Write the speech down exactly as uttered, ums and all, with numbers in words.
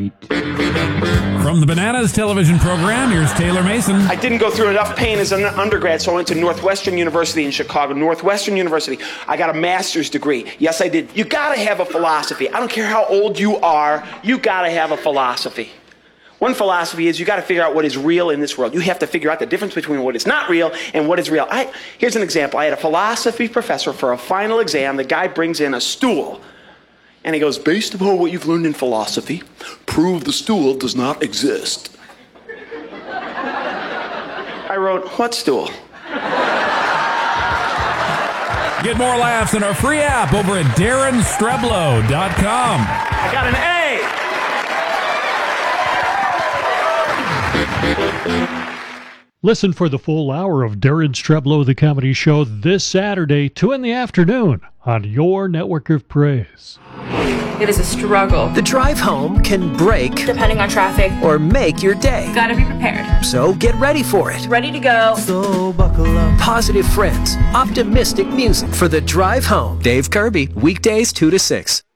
right. From the Bananas television program, here's Taylor Mason. I didn't go through enough pain as an undergrad, so I went to Northwestern University in Chicago. Northwestern University. I got a master's degree. Yes, I did. You gotta have a philosophy. I don't care how old you are, you gotta have a philosophy. One philosophy is you gotta figure out what is real in this world. You have to figure out the difference between what is not real and what is real. I, here's an example. I had a philosophy professor for a final exam. The guy brings in a stool. And he goes, based upon what you've learned in philosophy, prove the stool does not exist. I wrote, what stool? Get more laughs in our free app over at Darren Streblow dot com. I got an A! Listen for the full hour of Darren Streblow, the Comedy Show, this Saturday, two in the afternoon, on your network of praise. It is a struggle. The drive home can break, depending on traffic, or make your day. Gotta be prepared. So get ready for it. Ready to go. So buckle up. Positive friends, optimistic music for the drive home. Dave Kirby, weekdays two to six.